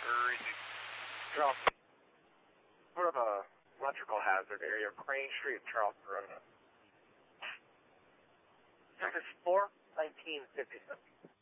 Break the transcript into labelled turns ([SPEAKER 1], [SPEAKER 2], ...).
[SPEAKER 1] Charleston. Sort of a electrical hazard area, Crane Street, Charleston Road. Texas 4, 1957.